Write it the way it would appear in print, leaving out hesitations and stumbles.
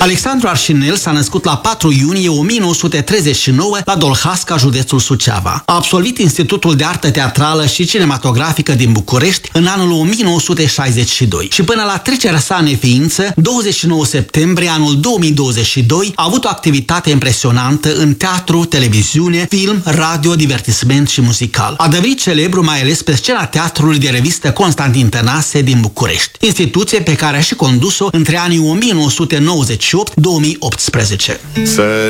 Alexandru Arșinel s-a născut la 4 iunie 1939 la Dolhasca, județul Suceava. A absolvit Institutul de Artă Teatrală și Cinematografică din București în anul 1962 și până la trecerea sa în neființă, 29 septembrie anul 2022, a avut o activitate impresionantă în teatru, televiziune, film, radio, divertisment și muzical. A devenit celebru mai ales pe scena teatrului de revistă Constantin Tănase din București, instituție pe care a și condus-o între anii 1998-2018.